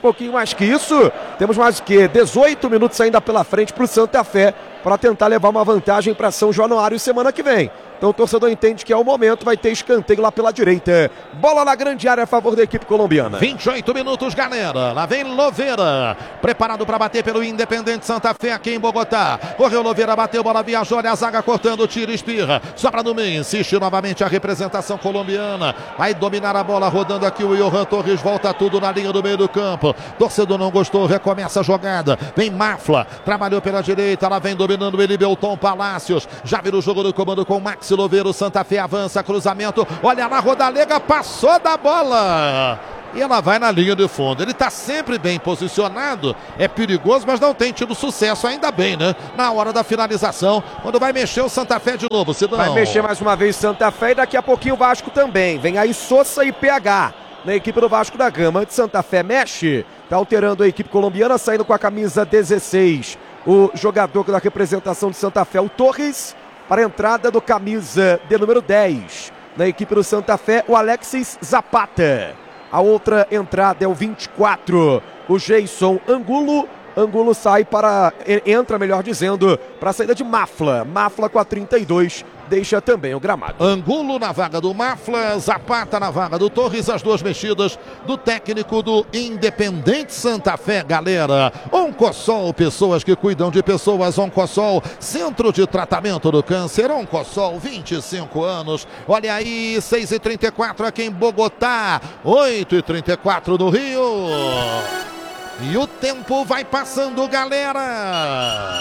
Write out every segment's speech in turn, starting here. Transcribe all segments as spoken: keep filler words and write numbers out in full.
pouquinho mais que isso. Temos mais que dezoito minutos ainda pela frente para o Santa Fé, para tentar levar uma vantagem para São Januário semana que vem. Então o torcedor entende que é o momento, vai ter escanteio lá pela direita. Bola na grande área a favor da equipe colombiana. vinte e oito minutos, galera. Lá vem Loveira, preparado para bater pelo Independente Santa Fé aqui em Bogotá. Correu Loveira, bateu, bola viajou, olha a zaga cortando, tira, espirra. Sobra no meio, insiste novamente a representação colombiana. Vai dominar a bola, rodando aqui o Johan Torres, volta tudo na linha do meio do campo. Torcedor não gostou, recomeça a jogada. Vem Mafla, trabalhou pela direita, lá vem dominando ele, Belton Palácios. Já vira o jogo do comando com Max Loveira, o Santa Fé avança, cruzamento, olha lá, Rodalega, passou da bola e ela vai na linha de fundo. Ele está sempre bem posicionado, é perigoso, mas não tem tido sucesso, ainda bem, né? Na hora da finalização, quando vai mexer o Santa Fé de novo, Cidão. Vai mexer mais uma vez Santa Fé e daqui a pouquinho o Vasco também. Vem aí Sosa e P H na equipe do Vasco da Gama. Antes Santa Fé mexe, tá alterando a equipe colombiana, saindo com a camisa dezesseis. O jogador da representação de Santa Fé, o Torres, para a entrada do camisa de número dez. Na equipe do Santa Fé, o Alexis Zapata. A outra entrada é o vinte e quatro, o Jason Angulo. Angulo sai para, entra melhor dizendo, para a saída de Mafla. Mafla com a trinta e dois, deixa também o gramado. Angulo na vaga do Mafla, Zapata na vaga do Torres, as duas mexidas do técnico do Independente Santa Fé, galera. Oncossol, pessoas que cuidam de pessoas. Oncossol, Centro de Tratamento do Câncer. Oncossol, vinte e cinco anos. Olha aí, seis e trinta e quatro aqui em Bogotá, oito e trinta e quatro no Rio. E o tempo vai passando, galera.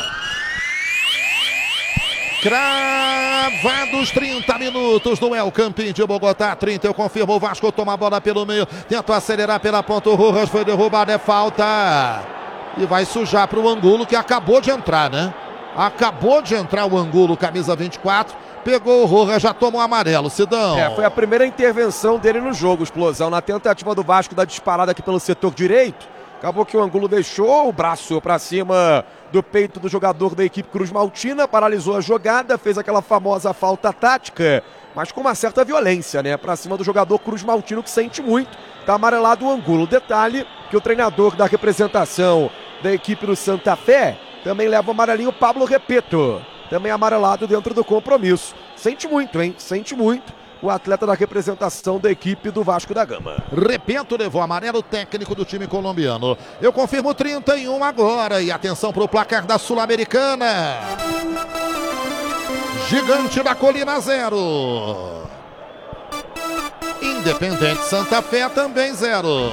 Cravados trinta minutos no El Campín de Bogotá. trinta, eu confirmo, o Vasco toma a bola pelo meio, tenta acelerar pela ponta, o Rojas foi derrubado, é falta. E vai sujar para o Angulo, que acabou de entrar, né? Acabou de entrar o Angulo, camisa vinte e quatro. Pegou o Rojas, já tomou o amarelo, Cidão. É, foi a primeira intervenção dele no jogo, Explosão. Na tentativa do Vasco da disparada aqui pelo setor direito. Acabou que o Angulo deixou o braço para cima do peito do jogador da equipe Cruz Maltina, paralisou a jogada, fez aquela famosa falta tática, mas com uma certa violência, né? Para cima do jogador Cruz Maltino, que sente muito. Tá amarelado o Angulo. Detalhe que o treinador da representação da equipe do Santa Fé também leva o amarelinho, Pablo Repeto. Também amarelado dentro do compromisso. Sente muito, hein? Sente muito. O atleta da representação da equipe do Vasco da Gama. Repento, levou amarelo, técnico do time colombiano. Eu confirmo trinta e um agora. E atenção para o placar da Sul-Americana. Gigante da Colina zero. Independente Santa Fé também zero.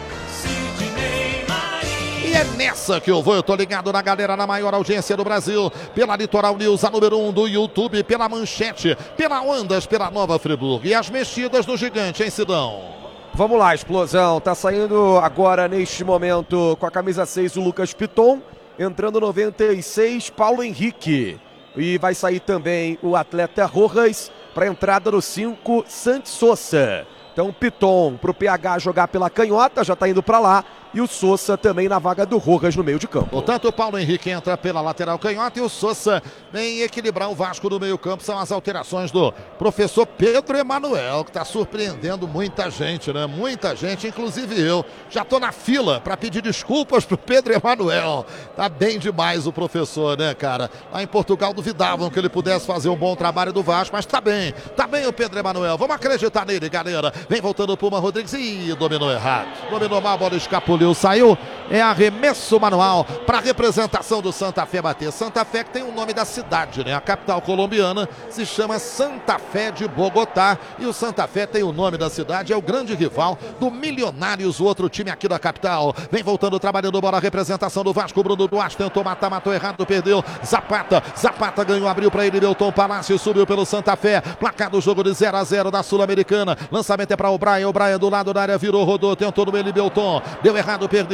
E é nessa que eu vou, eu tô ligado na galera, na maior audiência do Brasil, pela Litoral News, a número um do YouTube, pela Manchete, pela Ondas, pela Nova Friburgo. E as mexidas do Gigante, hein, Cidão? Vamos lá, Explosão. Tá saindo agora, neste momento, com a camisa seis, o Lucas Piton. Entrando noventa e seis, Paulo Henrique. E vai sair também o atleta Rojas para a entrada do cinco, Santos Sosa. Então, Piton para o P H jogar pela canhota, já está indo para lá. E o Sosa também na vaga do Rojas no meio de campo. Portanto, o Paulo Henrique entra pela lateral canhota e o Sosa vem equilibrar o Vasco no meio campo. São as alterações do professor Pedro Emanuel, que está surpreendendo muita gente, né? Muita gente, inclusive eu. Já estou na fila para pedir desculpas para o Pedro Emanuel. Tá bem demais o professor, né, cara? Lá em Portugal duvidavam que ele pudesse fazer um bom trabalho do Vasco, mas tá bem. Tá bem o Pedro Emanuel. Vamos acreditar nele, galera. Vem voltando o Puma Rodrigues e dominou errado. Dominou mal, a bola escapou. Saiu, é arremesso manual para a representação do Santa Fé bater. Santa Fé que tem o nome da cidade, né? A capital colombiana se chama Santa Fé de Bogotá e o Santa Fé tem o nome da cidade, é o grande rival do Milionários, o outro time aqui da capital. Vem voltando, trabalhando bola, a representação do Vasco. Bruno Duarte tentou matar, matou errado, perdeu. Zapata, Zapata ganhou, abriu para ele, Belton Palácio, subiu pelo Santa Fé. Placar do jogo de zero a zero da Sul-Americana. Lançamento é para o Brian, o Brian do lado da área virou, rodou, tentou no meio, Belton, deu errado, perdeu, ganhou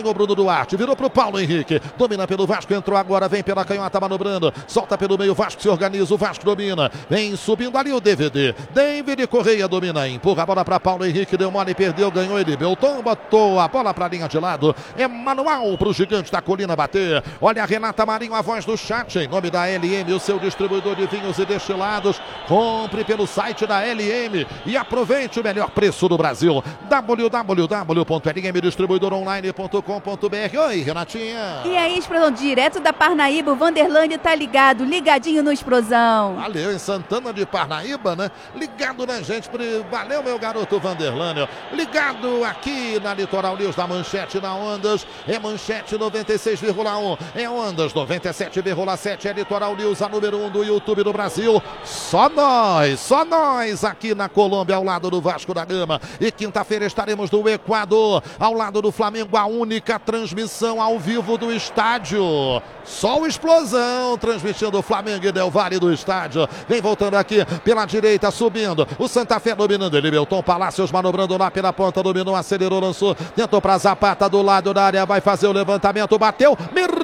ganhou Bruno Duarte, virou pro Paulo Henrique, domina pelo Vasco, entrou agora, vem pela canhota, manobrando, solta pelo meio, Vasco se organiza, o Vasco domina, vem subindo ali o D V D, David Correia domina, empurra a bola para Paulo Henrique, deu mole, perdeu, ganhou ele, Belton, botou a bola para a linha de lado, é manual pro gigante da colina bater, olha a Renata Marinho, a voz do chat, em nome da L M, o seu distribuidor de vinhos e destilados, compre pelo site da L M e aproveite o melhor preço do Brasil, w w w ponto l m distribuidor online ponto com ponto b r. Oi, Renatinha. E aí, Explosão, direto da Parnaíba, o Vanderlândia tá ligado, ligadinho no Explosão. Valeu, em Santana de Parnaíba, né? Ligado na gente, valeu, meu garoto Vanderlândia. Ligado aqui na Litoral News, da Manchete, na Ondas, é Manchete noventa e seis vírgula um, é Ondas noventa e sete vírgula sete, é Litoral News, a número um do YouTube do Brasil. Só nós, só nós aqui na Colômbia, ao lado do Vasco da Gama. E quinta-feira estaremos no Equador, ao lado do Flamengo, a única transmissão ao vivo do estádio. Só o Explosão transmitindo o Flamengo e Del Valle do estádio. Vem voltando aqui pela direita, subindo. O Santa Fé dominando ele. Belton Palácios manobrando lá pela ponta, dominou, acelerou, lançou. Tentou para Zapata do lado da área, vai fazer o levantamento, bateu.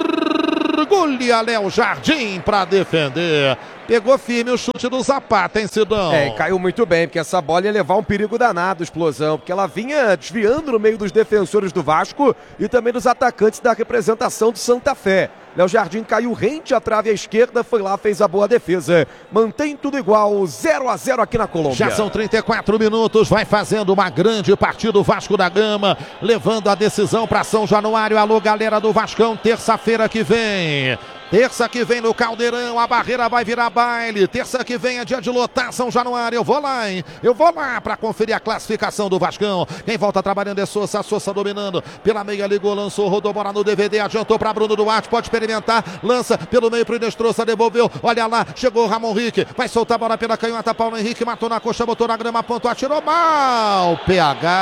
Mergulha Léo Jardim para defender. Pegou firme o chute do Zapata, hein, Sidão? É, caiu muito bem, porque essa bola ia levar um perigo danado, Explosão, porque ela vinha desviando no meio dos defensores do Vasco e também dos atacantes da representação do Santa Fé. Léo Jardim caiu rente à trave à esquerda, foi lá, fez a boa defesa. Mantém tudo igual, zero a zero aqui na Colômbia. Já são trinta e quatro minutos, vai fazendo uma grande partida o Vasco da Gama, levando a decisão para São Januário. Alô, galera do Vascão, terça-feira que vem. Terça que vem no Caldeirão, a barreira vai virar baile. Terça que vem é dia de lotar São Januário. Eu vou lá, hein? Eu vou lá para conferir a classificação do Vascão. Quem volta trabalhando é Sousa. Sousa dominando pela meia, ligou, lançou, rodou, bola no D V D, adiantou para Bruno Duarte. Pode experimentar, lança pelo meio pro Inestrosa, devolveu. Olha lá, chegou o Ramon Rick. Vai soltar a bola pela canhota. Paulo Henrique matou na coxa, botou na grama, pontou, atirou mal. P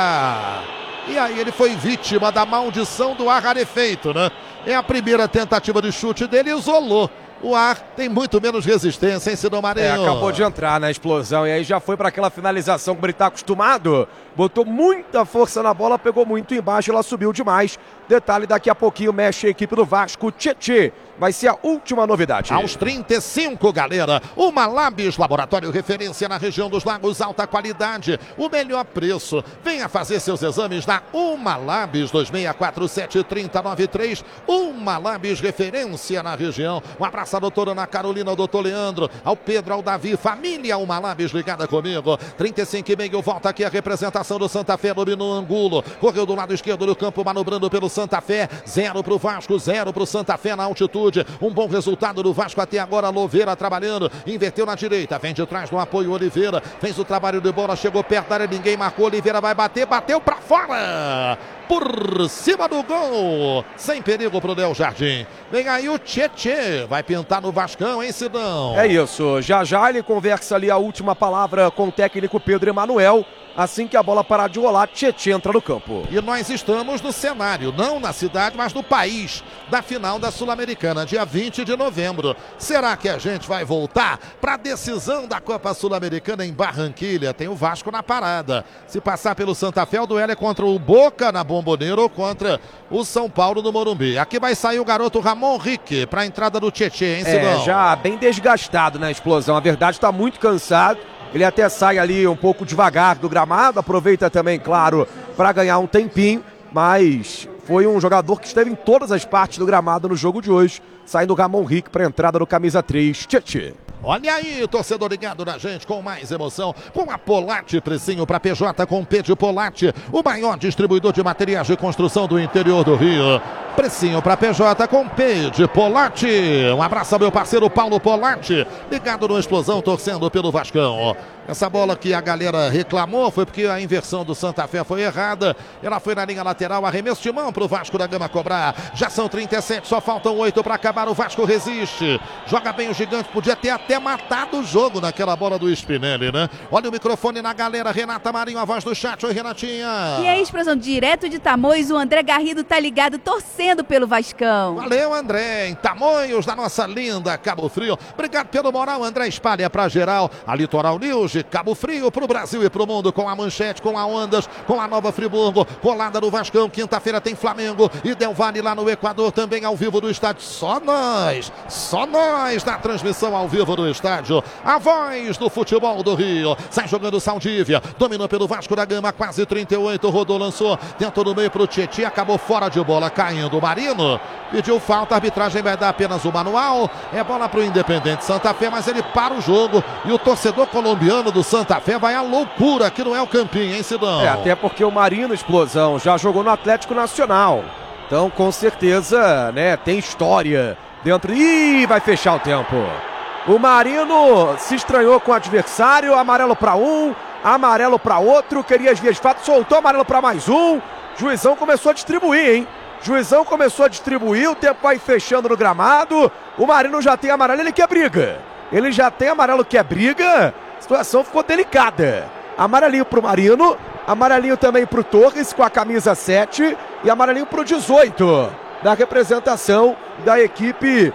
H. E aí ele foi vítima da maldição do ar rarefeito, né? É a primeira tentativa de chute dele e isolou. O ar tem muito menos resistência, hein, Sidão Marinho? É, acabou de entrar na Explosão e aí já foi para aquela finalização como ele está acostumado. Botou muita força na bola, pegou muito embaixo, ela subiu demais. Detalhe, daqui a pouquinho mexe a equipe do Vasco. Tietê vai ser a última novidade. Aos trinta e cinco, galera, o Malabis, laboratório referência na região dos Lagos, alta qualidade, o melhor preço. Venha fazer seus exames na Umalabis, dois seis quatro sete, três zero nove três. Umalabis, referência na região. Um abraço à doutora Ana Carolina, ao doutor Leandro, ao Pedro, ao Davi, família Umalabis ligada comigo. trinta e cinco e meio, volta aqui a representação do Santa Fé, dominou o Angulo, correu do lado esquerdo do campo, manobrando pelo Santa Fé, zero pro Vasco, zero pro Santa Fé na altitude. Um bom resultado do Vasco até agora. Louveira trabalhando, inverteu na direita, vem de trás no apoio Oliveira, fez o trabalho de bola, chegou perto da área, ninguém marcou, Oliveira vai bater, bateu pra fora, por cima do gol, sem perigo pro Léo Jardim. Vem aí o Tietê, vai pintar no Vascão, hein, Sidão? É isso, já já ele conversa ali a última palavra com o técnico Pedro Emanuel. Assim que a bola parar de rolar, Tietê entra no campo. E nós estamos no cenário, não na cidade, mas no país, da final da Sul-Americana, dia vinte de novembro. Será que a gente vai voltar para a decisão da Copa Sul-Americana em Barranquilha? Tem o Vasco na parada. Se passar pelo Santa Fé, o duelo é contra o Boca na Bombonera ou contra o São Paulo no Morumbi. Aqui vai sair o garoto Ramon Rick para a entrada do Tietê, hein, Sidão? É, já bem desgastado na Explosão. A verdade, está muito cansado. Ele até sai ali um pouco devagar do gramado, aproveita também, claro, para ganhar um tempinho, mas foi um jogador que esteve em todas as partes do gramado no jogo de hoje, saindo o Ramon Rick para a entrada do camisa três, Tietê. Olha aí, torcedor ligado na gente com mais emoção, com a Polatti, precinho para P J com P de Polatti, o maior distribuidor de materiais de construção do interior do Rio. Precinho para P J com P de Polatti. Um abraço ao meu parceiro Paulo Polatti, ligado no Explosão, torcendo pelo Vascão. Essa bola que a galera reclamou foi porque a inversão do Santa Fé foi errada. Ela foi na linha lateral, arremesso de mão para o Vasco da Gama cobrar. Já são trinta e sete, só faltam oito para acabar. O Vasco resiste. Joga bem o gigante, podia ter até matado o jogo naquela bola do Spinelli, né? Olha o microfone na galera, Renata Marinho, a voz do chat. Oi, Renatinha. E aí, Explosão, direto de Tamoios, o André Garrido tá ligado, torcendo torcendo pelo Vascão. Valeu, André, em tamanhos da nossa linda Cabo Frio. Obrigado pelo moral, André, espalha pra geral. A Litoral News de Cabo Frio pro Brasil e pro mundo, com a manchete, com a Ondas, com a Nova Friburgo, colada do Vascão. Quinta-feira tem Flamengo e Del Valle lá no Equador, também ao vivo do estádio. Só nós, só nós na transmissão ao vivo do estádio. A voz do futebol do Rio. Sai jogando Saldívia, dominou pelo Vasco da Gama, quase trinta e oito, rodou, lançou, tentou no meio pro Tietê, acabou fora de bola, caindo o Marino, pediu falta, a arbitragem vai dar apenas o manual, é bola pro Independente Santa Fé, mas ele para o jogo e o torcedor colombiano do Santa Fé vai à loucura aqui no El Campín, hein, Sidão? É, até porque o Marino, Explosão, já jogou no Atlético Nacional, então com certeza, né, tem história dentro. Ih, vai fechar o tempo. O Marino se estranhou com o adversário, amarelo para um, amarelo para outro, queria as vias de fato, soltou amarelo para mais um. Juizão começou a distribuir, hein? Juizão começou a distribuir, o tempo vai fechando no gramado. O Marino já tem amarelo, ele quer briga. Ele já tem amarelo, quer briga. A situação ficou delicada. Amarelinho pro Marino, amarelinho também pro Torres com a camisa sete e amarelinho pro dezoito da representação da equipe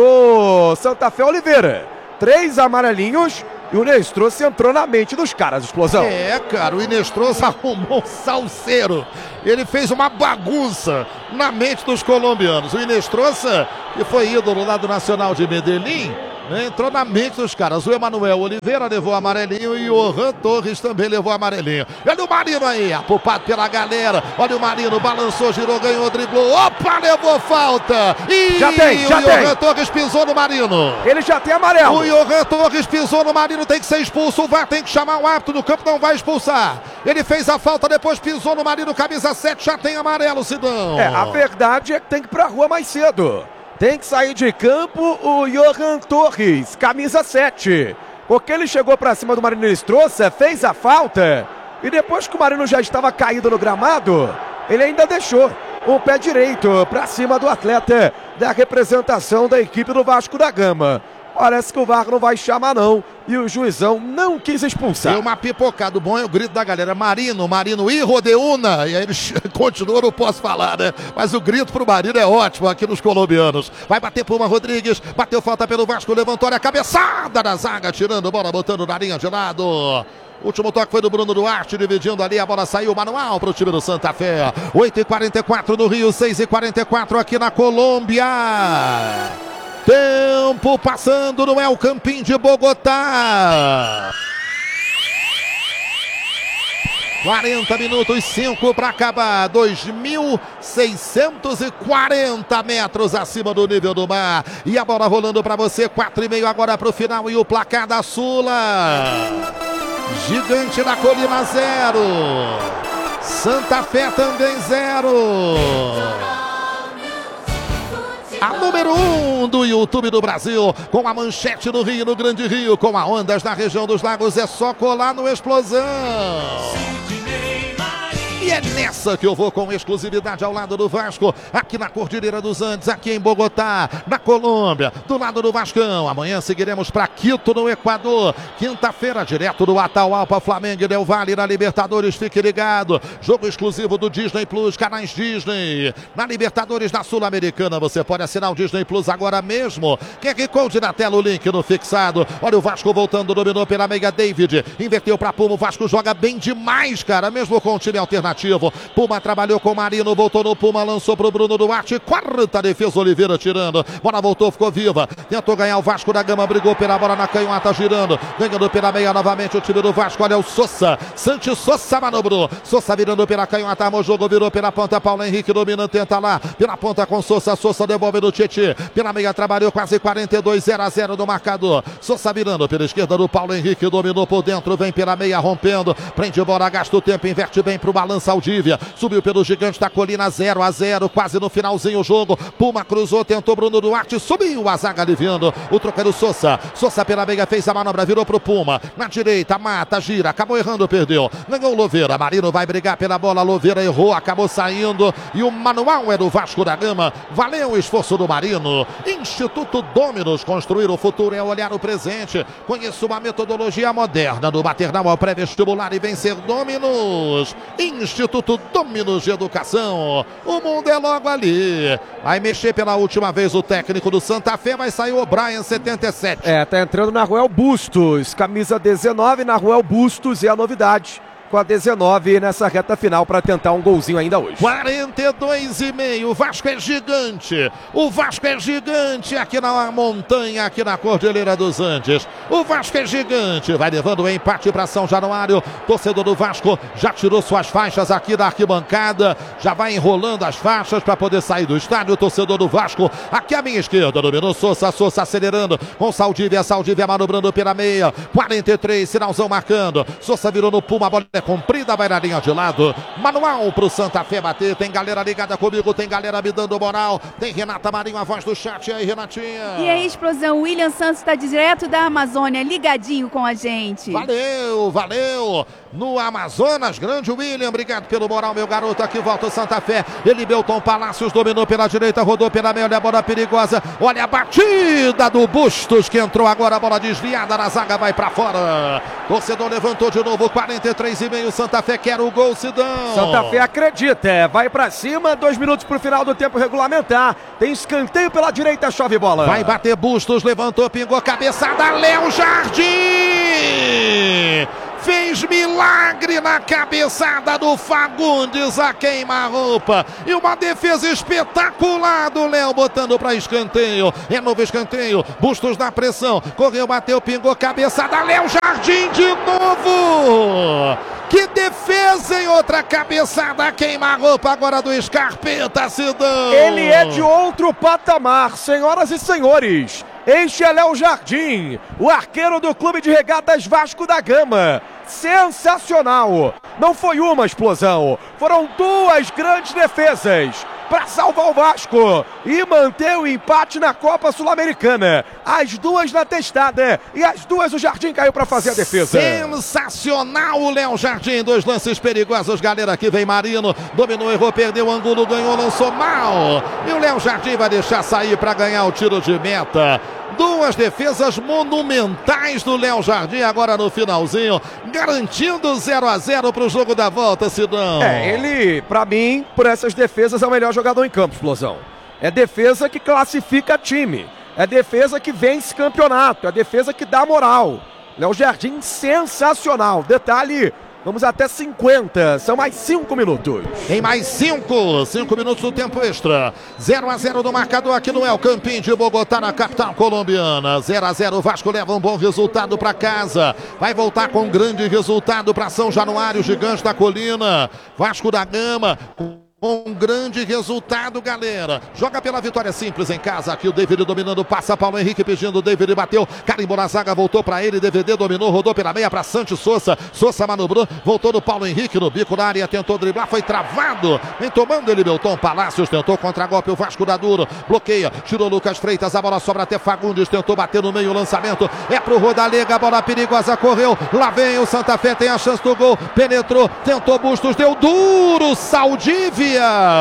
do Santa Fé Oliveira. Três amarelinhos e o Inestrosa entrou na mente dos caras, Explosão. É, cara, o Inestrosa arrumou um salseiro. Ele fez uma bagunça na mente dos colombianos. O Inestrosa, que foi ídolo lá do Nacional de Medellín, né, entrou na mente dos caras. O Emanuel Oliveira levou amarelinho e o Johan Torres também levou amarelinho. Olha o Marino aí, apupado pela galera. Olha o Marino, balançou, girou, ganhou, driblou. Opa, levou falta. E já tem, já o tem. Johan Torres pisou no Marino. Ele já tem amarelo. O Johan Torres pisou no Marino, tem que ser expulso. O V A R tem que chamar o árbitro do campo, não vai expulsar. Ele fez a falta, depois pisou no Marino, camisa sete, já tem amarelo, Sidão. É, a verdade é que tem que ir pra rua mais cedo. Tem que sair de campo o Johan Torres, camisa sete. Porque ele chegou pra cima do Marino Inestrosa, fez a falta. E depois que o Marino já estava caído no gramado, ele ainda deixou o pé direito pra cima do atleta da representação da equipe do Vasco da Gama. Parece que o V A R não vai chamar não. E o juizão não quis expulsar. Deu uma pipocada. O bom é o grito da galera. Marino, Marino, hijo de una. E aí eles continuam, não posso falar, né? Mas o grito pro Marino é ótimo aqui nos colombianos. Vai bater Puma Rodrigues. Bateu falta pelo Vasco. Levantou a cabeçada da zaga. Tirando bola, botando na linha de lado. Último toque foi do Bruno Duarte, dividindo ali, a bola saiu manual para o time do Santa Fé. oito e quarenta e quatro no Rio, seis e quarenta e quatro aqui na Colômbia. Tempo passando no El Campín de Bogotá. quarenta minutos, cinco para acabar. dois mil seiscentos e quarenta metros acima do nível do mar. E a bola rolando para você. quatro e meio agora para o final. E o placar da Sula. Gigante da Colina, zero. Santa Fé também, zero. A número um do YouTube do Brasil, com a manchete do Rio, no Grande Rio, com a Ondas na região dos lagos, é só colar no Explosão. E é nessa que eu vou com exclusividade ao lado do Vasco, aqui na Cordilheira dos Andes, aqui em Bogotá, na Colômbia, do lado do Vascão. Amanhã seguiremos para Quito, no Equador. Quinta-feira, direto do Atahualpa, Flamengo e Del Valle na Libertadores. Fique ligado. Jogo exclusivo do Disney Plus, canais Disney. Na Libertadores, na Sul-Americana, você pode assinar o Disney Plus agora mesmo. Q R Code na tela, o link no fixado. Olha o Vasco voltando, dominou pela meia David. Inverteu para Puma, o Vasco joga bem demais, cara, mesmo com o time alternativo. Puma trabalhou com o Marino, voltou no Puma, lançou pro Bruno Duarte, quarta defesa, Oliveira tirando, bola voltou, ficou viva, tentou ganhar o Vasco da Gama, brigou pela bola na canhota, girando, ganhando pela meia novamente o time do Vasco. Olha o Sosa, Santi Sosa manobrou, Sosa virando pela canhota, armou o jogo, virou pela ponta, Paulo Henrique domina, tenta lá, pela ponta com Sosa, Sosa devolve do Tietê, pela meia trabalhou quase quarenta e dois, zero a zero no marcador. Sosa virando pela esquerda do Paulo Henrique, dominou por dentro, vem pela meia rompendo, prende bola, gasta o tempo, inverte bem pro balanço. Saldívia, subiu pelo Gigante da Colina, zero a zero, quase no finalzinho o jogo. Puma cruzou, tentou Bruno Duarte, subiu a zaga aliviando. O troqueiro Sosa, Sosa pela meia fez a manobra, virou pro Puma, na direita, mata, gira, acabou errando, perdeu. Ganhou o Loveira, Marino vai brigar pela bola, Loveira errou, acabou saindo. E o manual é do Vasco da Gama. Valeu o esforço do Marino. Instituto Dominos, construir o futuro é olhar o presente. Conheça uma metodologia moderna do maternal ao pré-vestibular e vencer Dominos. Instituto Instituto Dominos de Educação. O mundo é logo ali. Vai mexer pela última vez o técnico do Santa Fé, vai sair o Brian setenta e sete. É, tá entrando Naruel Bustos, camisa dezenove, Naruel Bustos é a novidade. Com a dezenove nessa reta final para tentar um golzinho ainda hoje. quarenta e dois e meio, o Vasco é gigante, o Vasco é gigante aqui na montanha, aqui na Cordilheira dos Andes. O Vasco é gigante, vai levando o empate para São Januário. Torcedor do Vasco já tirou suas faixas aqui da arquibancada, já vai enrolando as faixas para poder sair do estádio. O torcedor do Vasco aqui à minha esquerda, dominou Sousa, Sousa acelerando com Saldívia, Saldívia manobrando pela meia, quarenta e três, sinalzão marcando. Sousa virou no Puma, a bola é comprida, vai na linha de lado. Manual pro Santa Fé bater. Tem galera ligada comigo, tem galera me dando moral. Tem Renata Marinho, a voz do chat. E aí, Renatinha? E aí, explosão. William Santos está direto da Amazônia, ligadinho com a gente. Valeu, valeu. No Amazonas, grande William, obrigado pelo moral, meu garoto. Aqui volta o Santa Fé. Ele, Belton Palácios, dominou pela direita, rodou pela meia, olha a bola perigosa. Olha a batida do Bustos, que entrou agora, a bola desviada na zaga, vai pra fora. Torcedor levantou de novo, quarenta e três e meio, Santa Fé quer o gol, Sidão. Santa Fé acredita, é, vai pra cima, dois minutos pro final do tempo regulamentar. Tem escanteio pela direita, chove bola. Vai bater Bustos, levantou, pingou, cabeçada, Léo Jardim! Fez milagre na cabeçada do Fagundes, a queima-roupa. E uma defesa espetacular do Léo, botando para escanteio. É novo escanteio. Bustos na pressão. Correu, bateu, pingou, cabeçada. Léo Jardim de novo. Que defesa em outra cabeçada. Queima-roupa agora do Scarpeta, Sidão. Ele é de outro patamar, senhoras e senhores. Este é Léo Jardim, o arqueiro do Clube de Regatas Vasco da Gama. Sensacional! Não foi uma explosão, foram duas grandes defesas para salvar o Vasco e manter o empate na Copa Sul-Americana. As duas na testada e as duas o Jardim caiu para fazer a defesa. Sensacional o Léo Jardim, dois lances perigosos, galera. Aqui vem Marino, dominou, errou, perdeu, ângulo, ganhou, lançou mal. E o Léo Jardim vai deixar sair para ganhar o tiro de meta. Duas defesas monumentais do Léo Jardim agora no finalzinho, garantindo zero a zero para o jogo da volta, Sidão. É, ele, para mim, por essas defesas, é o melhor jogador em campo, explosão. É defesa que classifica time, é defesa que vence campeonato, é defesa que dá moral. Léo Jardim sensacional. Detalhe, vamos até cinquenta, são mais cinco minutos. Em mais cinco, cinco minutos do tempo extra. zero a zero do marcador aqui no El Campín de Bogotá, na capital colombiana. zero a zero, o Vasco leva um bom resultado para casa. Vai voltar com um grande resultado para São Januário, Gigante da Colina. Vasco da Gama com um grande resultado, galera. Joga pela vitória simples em casa. Aqui o David dominando, passa Paulo Henrique pedindo, o David bateu, carimbou na zaga, voltou para ele, D V D dominou, rodou pela meia para Santos Sousa. Sousa manobrou, voltou no Paulo Henrique no bico da área, tentou driblar, foi travado. Vem tomando ele, Belton Palácios, tentou contra-golpe, o Vasco da duro, bloqueia, tirou Lucas Freitas, a bola sobra até Fagundes, tentou bater no meio, lançamento, é pro Rodalega, a bola perigosa, correu, lá vem o Santa Fé, tem a chance do gol, penetrou, tentou Bustos, deu duro, Saldívia.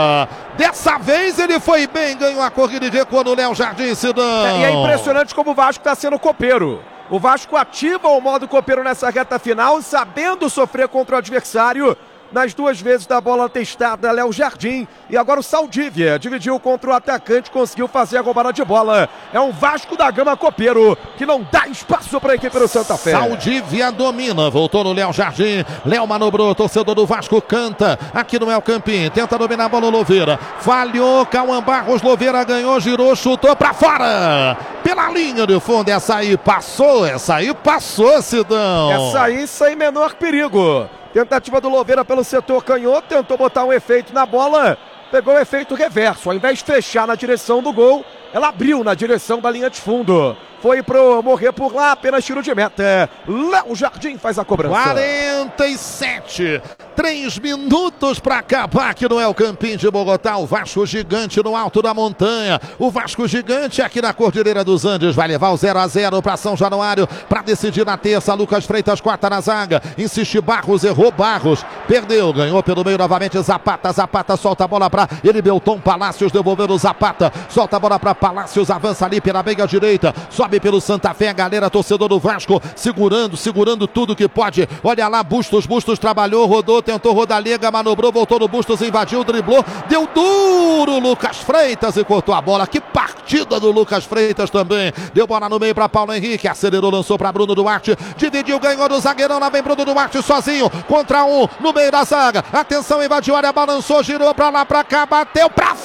Dessa vez ele foi bem, ganhou a corrida e recuou no Léo Jardim, Sidão. É, e é impressionante como o Vasco está sendo copeiro. O Vasco ativa o modo copeiro nessa reta final, sabendo sofrer contra o adversário. Nas duas vezes da bola testada, Léo Jardim. E agora o Saldívia dividiu contra o atacante, conseguiu fazer a roubada de bola. É um Vasco da Gama copeiro, que não dá espaço para a equipe do Santa Fé. Saldívia domina, voltou no Léo Jardim. Léo manobrou, torcedor do Vasco canta aqui no El Campín. Tenta dominar a bola, Louveira. Falhou, Cauã Barros, Louveira ganhou, girou, chutou para fora. Pela linha de fundo, essa aí passou, essa aí passou, Sidão. Essa aí sem menor perigo. Tentativa do Louveira pelo setor canhoto, tentou botar um efeito na bola, pegou o efeito reverso. Ao invés de fechar na direção do gol, ela abriu na direção da linha de fundo. Foi pro morrer por lá, apenas tiro de meta. Léo Jardim faz a cobrança. quarenta e sete, três minutos para acabar aqui no El Campín de Bogotá. O Vasco Gigante no alto da montanha. O Vasco Gigante aqui na Cordilheira dos Andes vai levar o zero a zero para São Januário para decidir na terça. Lucas Freitas corta na zaga. Insiste Barros, errou Barros. Perdeu, ganhou pelo meio novamente Zapata. Zapata solta a bola para ele, Belton Palácios devolvendo o Zapata. Solta a bola para Palácios, avança ali pela meia direita. Sobe pelo Santa Fé, galera, torcedor do Vasco, segurando, segurando tudo que pode. Olha lá, Bustos, Bustos trabalhou, rodou, tentou rodar liga, manobrou, voltou no Bustos, invadiu, driblou, deu duro Lucas Freitas e cortou a bola. Que partida do Lucas Freitas também. Deu bola no meio para Paulo Henrique, acelerou, lançou para Bruno Duarte, dividiu, ganhou do zagueirão, lá vem Bruno Duarte sozinho, contra um, no meio da zaga. Atenção, invadiu a área, balançou, girou para lá, para cá, bateu para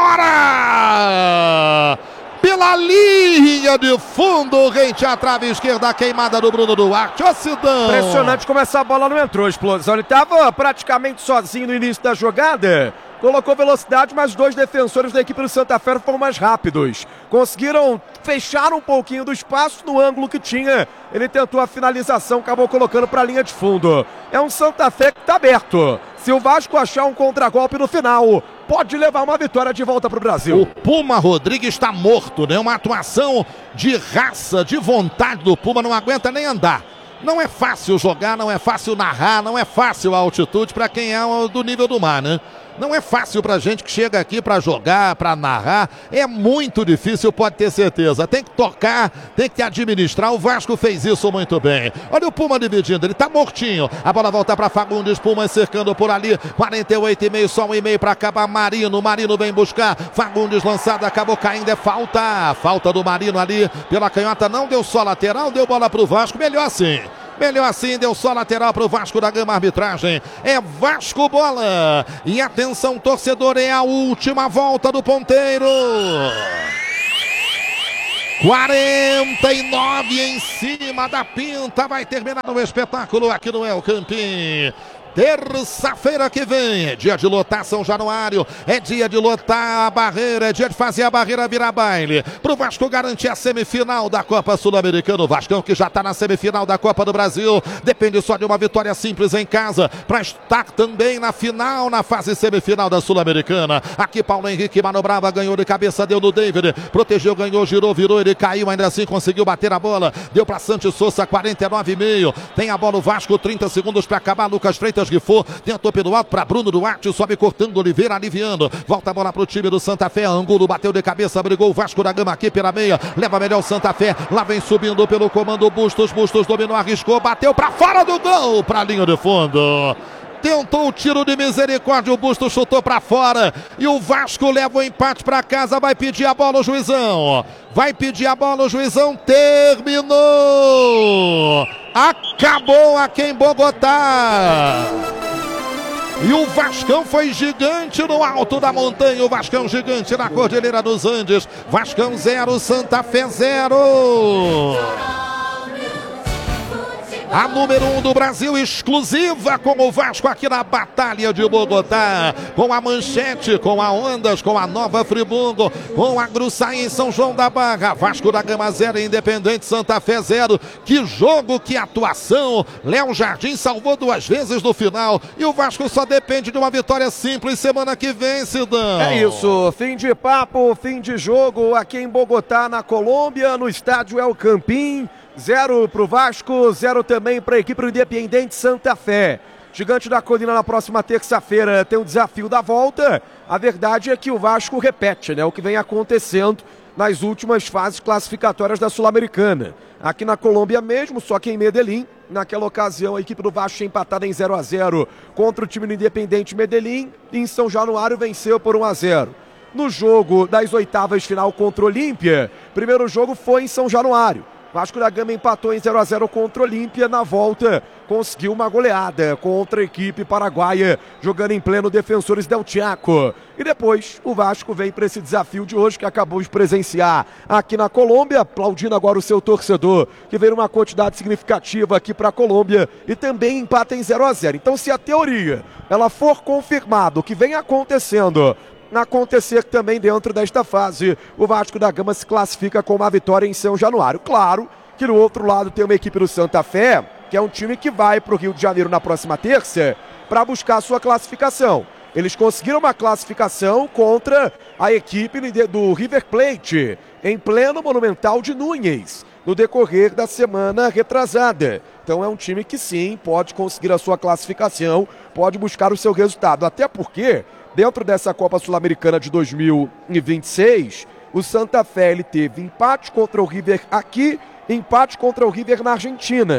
fora! Pela linha de fundo, rente à trave esquerda, queimada do Bruno Duarte. Ô, Sidão! Impressionante como essa bola não entrou, explosão. Ele estava praticamente sozinho no início da jogada. Colocou velocidade, mas dois defensores da equipe do Santa Fé foram mais rápidos. Conseguiram fechar um pouquinho do espaço no ângulo que tinha. Ele tentou a finalização, acabou colocando para a linha de fundo. É um Santa Fé que está aberto. Se o Vasco achar um contragolpe no final, pode levar uma vitória de volta para o Brasil. O Puma Rodrigues está morto, né? Uma atuação de raça, de vontade do Puma, não aguenta nem andar. Não é fácil jogar, não é fácil narrar, não é fácil a altitude para quem é do nível do mar, né? Não é fácil pra gente que chega aqui pra jogar, pra narrar. É muito difícil, pode ter certeza. Tem que tocar, tem que administrar. O Vasco fez isso muito bem. Olha o Puma dividindo, ele tá mortinho. A bola volta pra Fagundes, Puma cercando por ali. quarenta e oito e meio, só um e meio pra acabar. Marino, Marino vem buscar. Fagundes lançado, acabou caindo, é falta. Falta do Marino ali pela canhota. Não deu só lateral, deu bola pro Vasco. Melhor assim. Melhor assim, deu só lateral para o Vasco da Gama. Arbitragem é Vasco bola. E atenção, torcedor, é a última volta do ponteiro. quarenta e nove em cima da pinta. Vai terminar o espetáculo aqui no El Campín. Terça-feira que vem é dia de lotar São Januário, é dia de lotar a barreira, é dia de fazer a barreira virar baile. Pro Vasco garantir a semifinal da Copa Sul-Americana. O Vascão que já tá na semifinal da Copa do Brasil, depende só de uma vitória simples em casa para estar também na final, na fase semifinal da Sul-Americana. Aqui Paulo Henrique manobrava, ganhou de cabeça, deu no David, protegeu, ganhou, girou, virou, ele caiu, ainda assim conseguiu bater a bola, deu para Santos Souza, quarenta e nove e meio. Tem a bola o Vasco, trinta segundos para acabar. Lucas Freitas que for, tentou pelo alto para Bruno Duarte, sobe cortando, Oliveira aliviando, volta a bola para o time do Santa Fé, Angulo bateu de cabeça, brigou o Vasco da Gama aqui pela meia, leva melhor o Santa Fé, lá vem subindo pelo comando Bustos, Bustos dominou, arriscou, bateu para fora do gol, para a linha de fundo. Tentou o tiro de misericórdia, o Bustos chutou para fora e o Vasco leva o empate para casa. Vai pedir a bola o juizão, vai pedir a bola o juizão, terminou, acabou aqui em Bogotá. E o Vascão foi gigante no alto da montanha, o Vascão gigante na Cordilheira dos Andes. Vascão zero, Santa Fé zero. A número um do Brasil, exclusiva com o Vasco aqui na Batalha de Bogotá. Com a Manchete, com a Ondas, com a Nova Friburgo, com a Gruçaí em São João da Barra. Vasco da Gama zero, Independente Santa Fé zero. Que jogo, que atuação. Léo Jardim salvou duas vezes no final. E o Vasco só depende de uma vitória simples semana que vem, Sidão. É isso, fim de papo, fim de jogo aqui em Bogotá, na Colômbia, no estádio El Campín. Zero para o Vasco, zero também para a equipe do Independente Santa Fé. Gigante da Colina na próxima terça-feira tem o desafio da volta. A verdade é que o Vasco repete, né, o que vem acontecendo nas últimas fases classificatórias da Sul-Americana. Aqui na Colômbia mesmo, só que em Medellín, naquela ocasião a equipe do Vasco tinha empatado em zero a zero contra o time do Independente Medellín e em São Januário venceu por um a zero. No jogo das oitavas final contra o Olímpia, primeiro jogo foi em São Januário. Vasco da Gama empatou em zero a zero contra o Olímpia. Na volta, conseguiu uma goleada contra a equipe paraguaia, jogando em pleno Defensores del Chaco. E depois, o Vasco vem para esse desafio de hoje, que acabou de presenciar aqui na Colômbia, aplaudindo agora o seu torcedor, que veio uma quantidade significativa aqui para a Colômbia e também empata em zero a zero. Então, se a teoria ela for confirmada, o que vem acontecendo acontecer também dentro desta fase, o Vasco da Gama se classifica com uma vitória em São Januário. Claro que do outro lado tem uma equipe do Santa Fé, que é um time que vai para o Rio de Janeiro na próxima terça para buscar a sua classificação. Eles conseguiram uma classificação contra a equipe do River Plate em pleno Monumental de Núñez, no decorrer da semana retrasada. Então é um time que sim, pode conseguir a sua classificação, pode buscar o seu resultado, até porque dentro dessa Copa Sul-Americana de dois mil e vinte e seis, o Santa Fé ele teve empate contra o River aqui, empate contra o River na Argentina.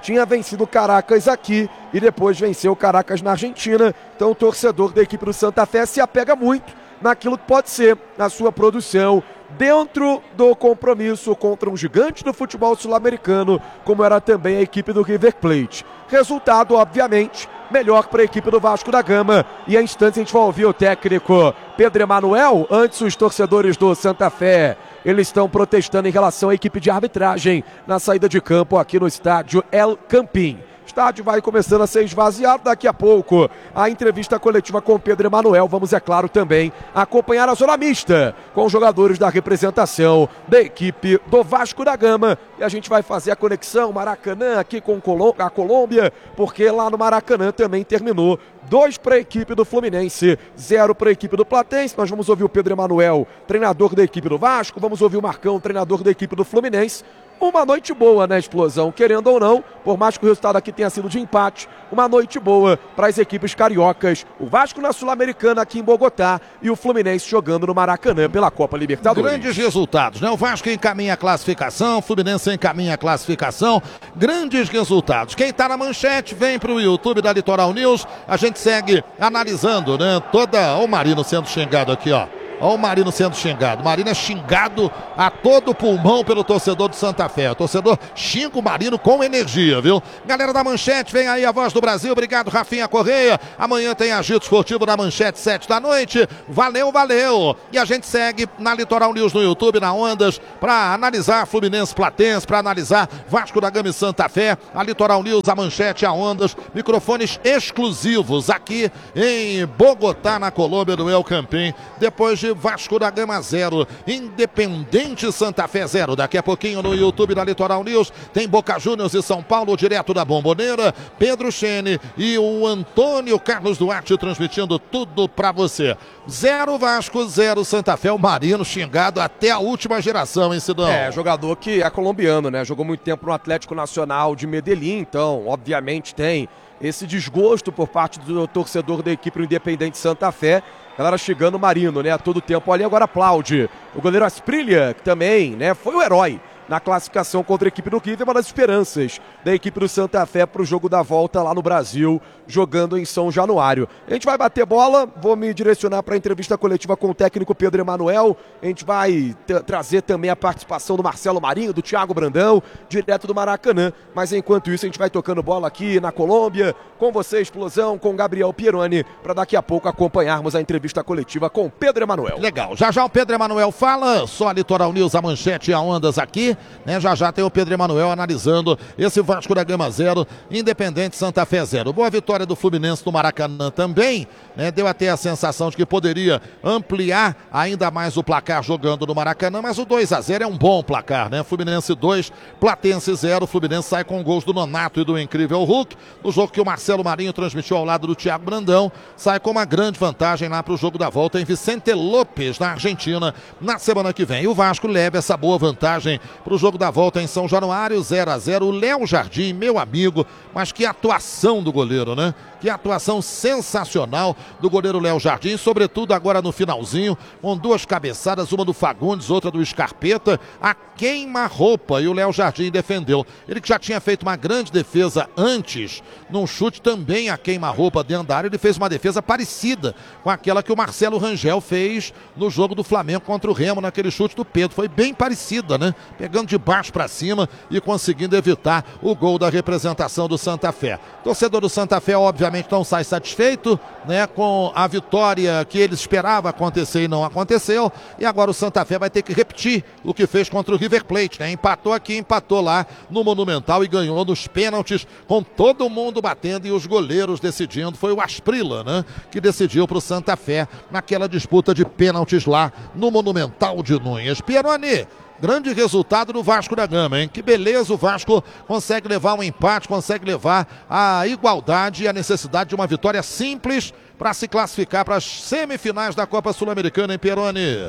tinha vencido o Caracas aqui e depois venceu o Caracas na Argentina. Então o torcedor da equipe do Santa Fé se apega muito naquilo que pode ser a sua produção dentro do compromisso contra um gigante do futebol sul-americano, como era também a equipe do River Plate. Resultado, obviamente, melhor para a equipe do Vasco da Gama. E a instante a gente vai ouvir o técnico Pedro Emanuel. Antes, os torcedores do Santa Fé, eles estão protestando em relação à equipe de arbitragem na saída de campo aqui no estádio El Campín. O estádio vai começando a ser esvaziado daqui a pouco. A entrevista coletiva com Pedro Emanuel. Vamos, é claro, também acompanhar a zona mista com os jogadores da representação da equipe do Vasco da Gama. E a gente vai fazer a conexão Maracanã aqui com a Colômbia, porque lá no Maracanã também terminou dois para a equipe do Fluminense, zero para a equipe do Platense. Nós vamos ouvir o Pedro Emanuel, treinador da equipe do Vasco. Vamos ouvir o Marcão, treinador da equipe do Fluminense. Uma noite boa, né, Explosão? Querendo ou não, por mais que o resultado aqui tenha sido de empate, uma noite boa para as equipes cariocas. O Vasco na Sul-Americana aqui em Bogotá e o Fluminense jogando no Maracanã pela Copa Libertadores. Grandes resultados, né? O Vasco encaminha a classificação, o Fluminense encaminha a classificação. Grandes resultados. Quem está na manchete, vem para o YouTube da Litoral News. A gente segue analisando, né? Toda... o Marino sendo xingado aqui, ó. Olha o Marino sendo xingado. O Marino é xingado a todo pulmão pelo torcedor do Santa Fé. O torcedor xinga o Marino com energia, viu? Galera da manchete, vem aí a Voz do Brasil. Obrigado, Rafinha Correia. Amanhã tem agito esportivo na manchete, sete da noite. Valeu, valeu. E a gente segue na Litoral News no YouTube, na Ondas, para analisar Fluminense Platense, para analisar Vasco da Gama e Santa Fé. A Litoral News, a manchete, a Ondas. Microfones exclusivos aqui em Bogotá, na Colômbia, do El Campín. Depois de Vasco da Gama zero, Independente Santa Fé zero. Daqui a pouquinho no YouTube da Litoral News tem Boca Juniors e São Paulo direto da Bomboneira. Pedro Chene e o Antônio Carlos Duarte transmitindo tudo pra você. Zero Vasco, zero Santa Fé. O Marino xingado até a última geração, hein, Sidão? É, jogador que é colombiano, né? Jogou muito tempo no Atlético Nacional de Medellín, então, obviamente, tem esse desgosto por parte do torcedor da equipe do Independente Santa Fé. Galera chegando o Marino, né, a todo tempo ali, agora aplaude. O goleiro Asprilha, que também, né, foi o herói na classificação contra a equipe do River, uma das esperanças da equipe do Santa Fé para o jogo da volta lá no Brasil, jogando em São Januário. A gente vai bater bola, vou me direcionar para a entrevista coletiva com o técnico Pedro Emanuel. A gente vai trazer também a participação do Marcelo Marinho, do Thiago Brandão, direto do Maracanã. Mas enquanto isso, a gente vai tocando bola aqui na Colômbia, com você, Explosão, com Gabriel Pieroni, para daqui a pouco acompanharmos a entrevista coletiva com Pedro Emanuel. Legal, já já o Pedro Emanuel fala, só a Litoral News, a manchete e a Ondas aqui. Né, já já tem o Pedro Emanuel analisando esse Vasco da Gama zero, Independente Santa Fé zero. Boa vitória do Fluminense no Maracanã também, né, deu até a sensação de que poderia ampliar ainda mais o placar jogando no Maracanã, mas o dois a zero é um bom placar, né? Fluminense dois, Platense zero. Fluminense sai com gols do Nonato e do incrível Hulk, no jogo que o Marcelo Marinho transmitiu ao lado do Thiago Brandão. Sai com uma grande vantagem lá para o jogo da volta em Vicente López, na Argentina, na semana que vem. E o Vasco leva essa boa vantagem para o jogo da volta em São Januário, zero a zero. O Léo Jardim, meu amigo, mas que atuação do goleiro, né? Que atuação sensacional do goleiro Léo Jardim, sobretudo agora no finalzinho, com duas cabeçadas, uma do Fagundes, outra do Scarpeta, a queima-roupa, e o Léo Jardim defendeu. Ele que já tinha feito uma grande defesa antes, num chute também a queima-roupa dentro da área, ele fez uma defesa parecida com aquela que o Marcelo Rangel fez no jogo do Flamengo contra o Remo, naquele chute do Pedro. Foi bem parecida, né? Pegando de baixo para cima e conseguindo evitar o gol da representação do Santa Fé. Torcedor do Santa Fé, obviamente, não sai satisfeito, né, com a vitória que ele esperava acontecer e não aconteceu. E agora o Santa Fé vai ter que repetir o que fez contra o River Plate, né? Empatou aqui, empatou lá no Monumental e ganhou nos pênaltis, com todo mundo batendo e os goleiros decidindo. Foi o Asprilla, né, que decidiu para o Santa Fé naquela disputa de pênaltis lá no Monumental de Núñez. Pieroni, grande resultado do Vasco da Gama, hein? Que beleza, o Vasco consegue levar um empate, consegue levar a igualdade e a necessidade de uma vitória simples para se classificar para as semifinais da Copa Sul-Americana, hein, Pieroni?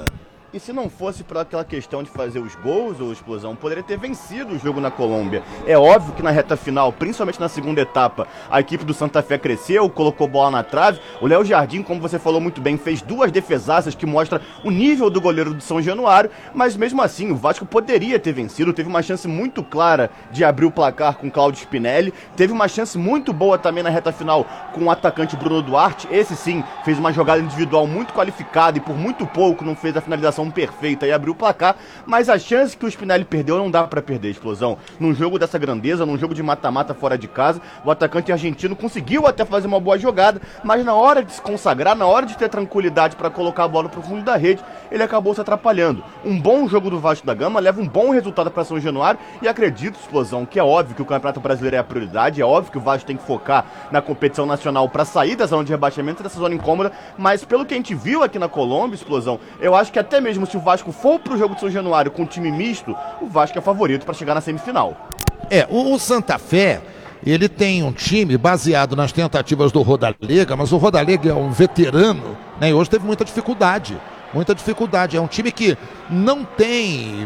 E se não fosse por aquela questão de fazer os gols ou explosão, poderia ter vencido o jogo na Colômbia. É óbvio que na reta final, principalmente na segunda etapa, a equipe do Santa Fé cresceu, colocou bola na trave. O Léo Jardim, como você falou muito bem, fez duas defesaças que mostram o nível do goleiro do São Januário, mas mesmo assim o Vasco poderia ter vencido. Teve uma chance muito clara de abrir o placar com Cláudio Spinelli, teve uma chance muito boa também na reta final com o atacante Bruno Duarte. Esse sim fez uma jogada individual muito qualificada e por muito pouco não fez a finalização perfeita e abriu o placar, mas a chance que o Spinelli perdeu não dá pra perder, Explosão. Num jogo dessa grandeza, num jogo de mata-mata fora de casa, o atacante argentino conseguiu até fazer uma boa jogada, mas na hora de se consagrar, na hora de ter tranquilidade para colocar a bola pro fundo da rede, ele acabou se atrapalhando. Um bom jogo do Vasco da Gama leva um bom resultado para São Januário e acredito, Explosão, que é óbvio que o Campeonato Brasileiro é a prioridade, é óbvio que o Vasco tem que focar na competição nacional para sair da zona de rebaixamento, dessa zona incômoda, mas pelo que a gente viu aqui na Colômbia, Explosão, eu acho que até mesmo se o Vasco for pro jogo de São Januário com um time misto, o Vasco é favorito para chegar na semifinal. É, o, o Santa Fé, ele tem um time baseado nas tentativas do Rodalega, mas o Rodalega é um veterano, né, e hoje teve muita dificuldade, muita dificuldade. É um time que não tem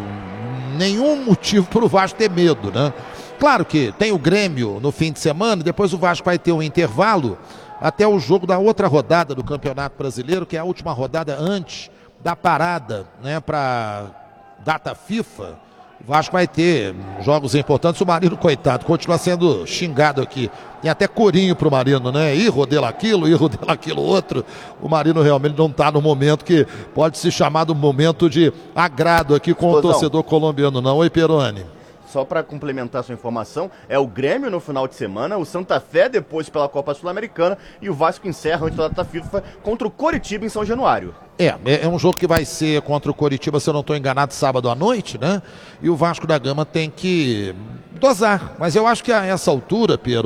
nenhum motivo para o Vasco ter medo, né? Claro que tem o Grêmio no fim de semana, depois o Vasco vai ter um intervalo até o jogo da outra rodada do Campeonato Brasileiro, que é a última rodada antes da parada, né, para data FIFA. O Vasco vai ter jogos importantes. O Marino, coitado, continua sendo xingado aqui. Tem até corinho pro Marino, né? Ih, rodela aquilo, ih, rodela aquilo outro. O Marino realmente não está no momento que pode se chamar do momento de agrado aqui com Explosão. O torcedor colombiano, não. Oi, Peroni. Só para complementar sua informação, é o Grêmio no final de semana, o Santa Fé depois pela Copa Sul-Americana e o Vasco encerra antes da data FIFA contra o Coritiba em São Januário. É, é um jogo que vai ser contra o Coritiba, se eu não estou enganado, sábado à noite, né? E o Vasco da Gama tem que dosar. Mas eu acho que a essa altura, Pedro,